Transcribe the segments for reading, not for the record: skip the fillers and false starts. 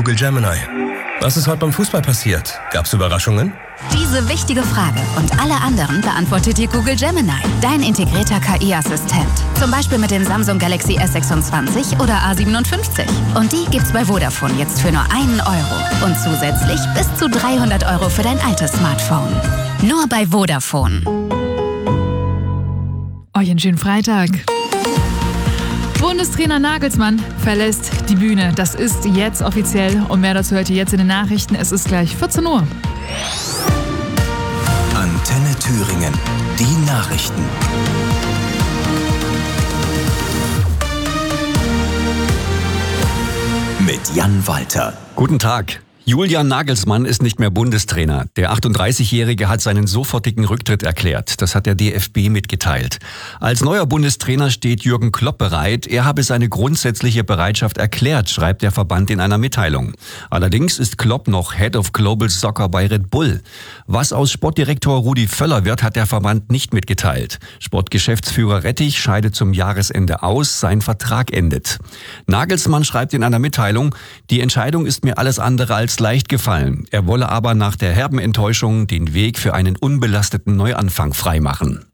Google Gemini. Was ist heute beim Fußball passiert? Gab's Überraschungen? Diese wichtige Frage und alle anderen beantwortet dir Google Gemini, dein integrierter KI-Assistent. Zum Beispiel mit dem Samsung Galaxy S26 oder A57. Und die gibt's bei Vodafone jetzt für nur 1 Euro. Und zusätzlich bis zu 300 Euro für dein altes Smartphone. Nur bei Vodafone. Euch einen schönen Freitag. Bundestrainer Nagelsmann verlässt die Bühne. Das ist jetzt offiziell und mehr dazu hört ihr jetzt in den Nachrichten. Es ist gleich 14 Uhr. Antenne Thüringen. Die Nachrichten. Mit Jan Walter. Guten Tag. Julian Nagelsmann ist nicht mehr Bundestrainer. Der 38-Jährige hat seinen sofortigen Rücktritt erklärt. Das hat der DFB mitgeteilt. Als neuer Bundestrainer steht Jürgen Klopp bereit. Er habe seine grundsätzliche Bereitschaft erklärt, schreibt der Verband in einer Mitteilung. Allerdings ist Klopp noch Head of Global Soccer bei Red Bull. Was aus Sportdirektor Rudi Völler wird, hat der Verband nicht mitgeteilt. Sportgeschäftsführer Rettich scheidet zum Jahresende aus. Sein Vertrag endet. Nagelsmann schreibt in einer Mitteilung, die Entscheidung ist mir alles andere als leicht gefallen. Er wolle aber nach der herben Enttäuschung den Weg für einen unbelasteten Neuanfang freimachen.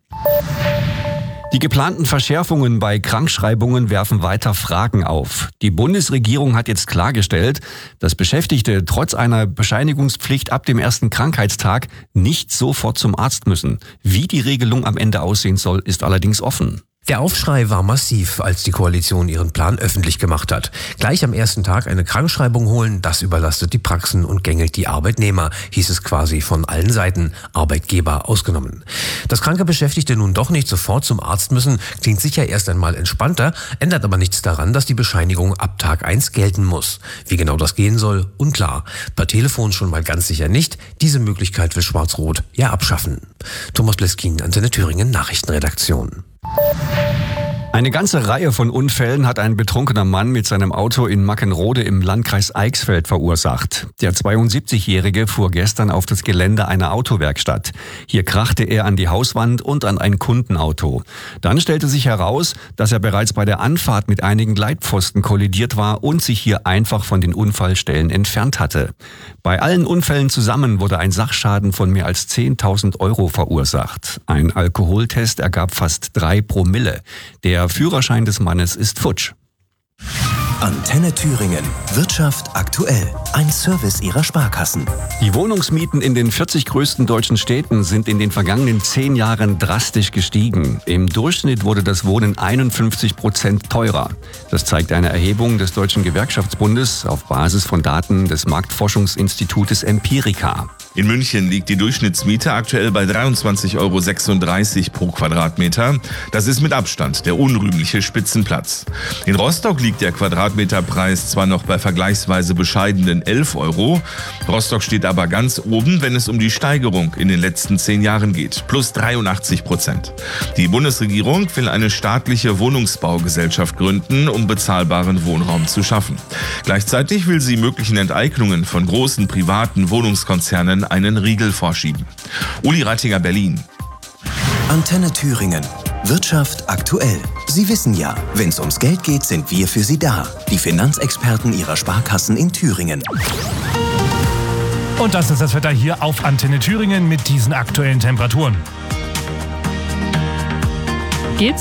Die geplanten Verschärfungen bei Krankschreibungen werfen weiter Fragen auf. Die Bundesregierung hat jetzt klargestellt, dass Beschäftigte trotz einer Bescheinigungspflicht ab dem ersten Krankheitstag nicht sofort zum Arzt müssen. Wie die Regelung am Ende aussehen soll, ist allerdings offen. Der Aufschrei war massiv, als die Koalition ihren Plan öffentlich gemacht hat. Gleich am ersten Tag eine Krankschreibung holen, das überlastet die Praxen und gängelt die Arbeitnehmer, hieß es quasi von allen Seiten, Arbeitgeber ausgenommen. Dass kranke Beschäftigte nun doch nicht sofort zum Arzt müssen, klingt sicher erst einmal entspannter, ändert aber nichts daran, dass die Bescheinigung ab Tag 1 gelten muss. Wie genau das gehen soll, unklar. Per Telefon schon mal ganz sicher nicht. Diese Möglichkeit will Schwarz-Rot ja abschaffen. Thomas Bleskin, Antenne Thüringen, Nachrichtenredaktion. Eine ganze Reihe von Unfällen hat ein betrunkener Mann mit seinem Auto in Mackenrode im Landkreis Eichsfeld verursacht. Der 72-Jährige fuhr gestern auf das Gelände einer Autowerkstatt. Hier krachte er an die Hauswand und an ein Kundenauto. Dann stellte sich heraus, dass er bereits bei der Anfahrt mit einigen Leitpfosten kollidiert war und sich hier einfach von den Unfallstellen entfernt hatte. Bei allen Unfällen zusammen wurde ein Sachschaden von mehr als 10.000 Euro verursacht. Ein Alkoholtest ergab fast 3 Promille. Der Führerschein des Mannes ist futsch. Antenne Thüringen. Wirtschaft aktuell. Ein Service Ihrer Sparkassen. Die Wohnungsmieten in den 40 größten deutschen Städten sind in den vergangenen 10 Jahren drastisch gestiegen. Im Durchschnitt wurde das Wohnen 51% teurer. Das zeigt eine Erhebung des Deutschen Gewerkschaftsbundes auf Basis von Daten des Marktforschungsinstitutes Empirica. In München liegt die Durchschnittsmiete aktuell bei 23,36 € pro Quadratmeter. Das ist mit Abstand der unrühmliche Spitzenplatz. In Rostock liegt der Quadratmeterpreis zwar noch bei vergleichsweise bescheidenen 11 €. Rostock steht aber ganz oben, wenn es um die Steigerung in den letzten 10 Jahren geht. Plus 83%. Die Bundesregierung will eine staatliche Wohnungsbaugesellschaft gründen, um bezahlbaren Wohnraum zu schaffen. Gleichzeitig will sie möglichen Enteignungen von großen privaten Wohnungskonzernen einen Riegel vorschieben. Uli Rattinger, Berlin. Antenne Thüringen. Wirtschaft aktuell. Sie wissen ja, wenn es ums Geld geht, sind wir für Sie da. Die Finanzexperten Ihrer Sparkassen in Thüringen. Und das ist das Wetter hier auf Antenne Thüringen mit diesen aktuellen Temperaturen. Geht's?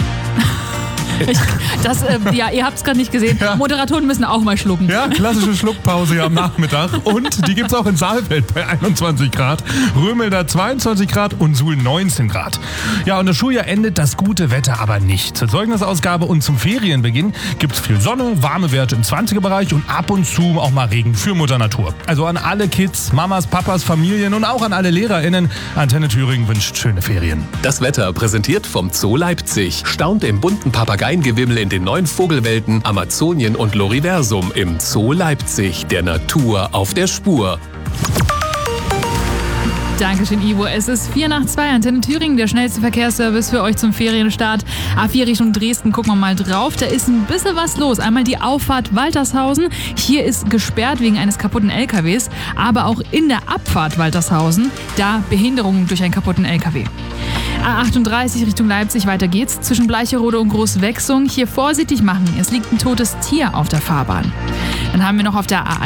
Ihr habt es gerade nicht gesehen. Ja. Moderatoren müssen auch mal schlucken. Ja, klassische Schluckpause hier am Nachmittag. Und die gibt's auch in Saalfeld bei 21 Grad, Römelda 22 Grad und Suhl 19 Grad. Ja, und das Schuljahr endet, das gute Wetter aber nicht. Zur Zeugnisausgabe und zum Ferienbeginn gibt's viel Sonne, warme Werte im 20er-Bereich und ab und zu auch mal Regen für Mutter Natur. Also an alle Kids, Mamas, Papas, Familien und auch an alle LehrerInnen. Antenne Thüringen wünscht schöne Ferien. Das Wetter präsentiert vom Zoo Leipzig. Staunt im bunten Papageiengewimmel in den 9 Vogelwelten Amazonien und Loriversum im Zoo Leipzig. Der Natur auf der Spur. Dankeschön, Ivo. Es ist 1:04, Antenne Thüringen, der schnellste Verkehrsservice für euch zum Ferienstart. A4 Richtung Dresden, gucken wir mal drauf. Da ist ein bisschen was los. Einmal die Auffahrt Waltershausen. Hier ist gesperrt wegen eines kaputten LKWs. Aber auch in der Abfahrt Waltershausen, da Behinderungen durch einen kaputten LKW. A38 Richtung Leipzig, weiter geht's. Zwischen Bleicherode und Großwechsung. Hier vorsichtig machen. Es liegt ein totes Tier auf der Fahrbahn. Dann haben wir noch auf der